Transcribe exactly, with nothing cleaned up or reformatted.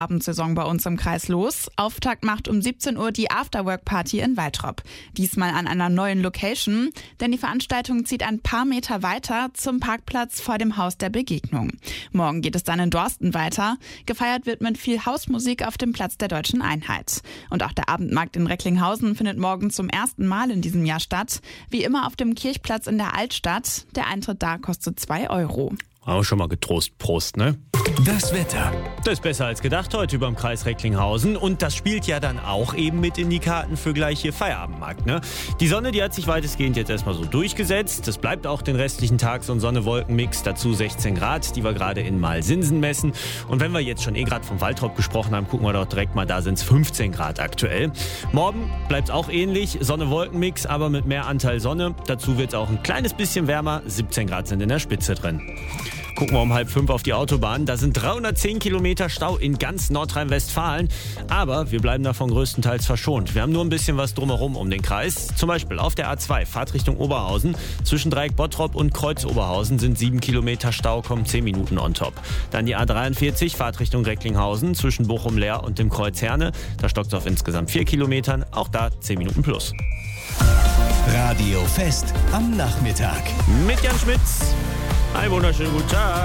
Abendsaison bei uns im Kreis los. Auftakt macht um siebzehn Uhr die Afterwork-Party in Waltrop. Diesmal an einer neuen Location, denn die Veranstaltung zieht ein paar Meter weiter zum Parkplatz vor dem Haus der Begegnung. Morgen geht es dann in Dorsten weiter. Gefeiert wird mit viel Hausmusik auf dem Platz der Deutschen Einheit. Und auch der Abendmarkt in Recklinghausen findet morgen zum ersten Mal in diesem Jahr statt. Wie immer auf dem Kirchplatz in der Altstadt. Der Eintritt da kostet zwei Euro. Auch schon mal getrost. Prost, ne? Das Wetter. Das ist besser als gedacht heute über dem Kreis Recklinghausen. Und das spielt ja dann auch eben mit in die Karten für gleich hier Feierabendmarkt, ne? Die Sonne, die hat sich weitestgehend jetzt erstmal so durchgesetzt. Das bleibt auch den restlichen Tag so ein Sonne-Wolken-Mix. Dazu sechzehn Grad, die wir gerade in Malsinsen messen. Und wenn wir jetzt schon eh gerade vom Waltrop gesprochen haben, gucken wir doch direkt mal, da sind es fünfzehn Grad aktuell. Morgen bleibt es auch ähnlich. Sonne-Wolken-Mix, aber mit mehr Anteil Sonne. Dazu wird es auch ein kleines bisschen wärmer. siebzehn Grad sind in der Spitze drin. Gucken wir um halb fünf auf die Autobahn. Da sind dreihundertzehn Kilometer Stau in ganz Nordrhein-Westfalen. Aber wir bleiben davon größtenteils verschont. Wir haben nur ein bisschen was drumherum um den Kreis. Zum Beispiel auf der A zwei, Fahrt Richtung Oberhausen. Zwischen Dreieck Bottrop und Kreuz Oberhausen sind sieben Kilometer Stau, kommen zehn Minuten on top. Dann die A dreiundvierzig, Fahrt Richtung Recklinghausen. Zwischen Bochum-Leer und dem Kreuz Herne. Da stockt es auf insgesamt vier Kilometern. Auch da zehn Minuten plus. Radio Fest am Nachmittag. Mit Jan Schmitz. Einen wunderschönen guten Tag.